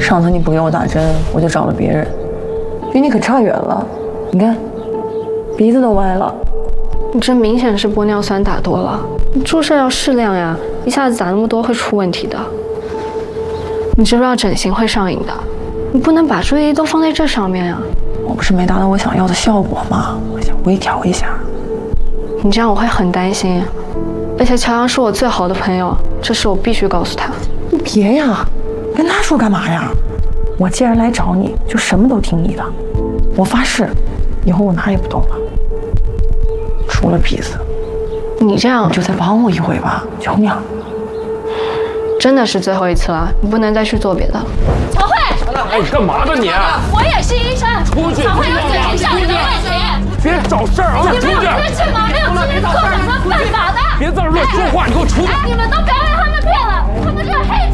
上次你不给我打针，我就找了别人，比你可差远了。你看，鼻子都歪了。 你这明显是玻尿酸打多了，你注射要适量呀，一下子打那么多会出问题的。你知不知道整形会上瘾的？你不能把注意力都放在这上面啊！ 我不是没达到我想要的效果吗？我想微调一下。 你这样我会很担心，而且乔阳是我最好的朋友，这事我必须告诉他。 你别呀，跟他说干嘛呀？我既然来找你，就什么都听你的。我发誓，以后我哪也不动了，除了鼻子。 你这样， 你就再帮我一回吧，求你了。 真的是最后一次了，你不能再去做别的了。 曹慧， 哎，你干嘛呢你？ 我也是医生。 出去！ 曹慧有整形上瘾的问题。 别找事儿啊！ 你们有知识吗？没有知识做什么犯法的？ 别在这乱说话，你给我出去！ 你们都不要让他们骗了，他们是黑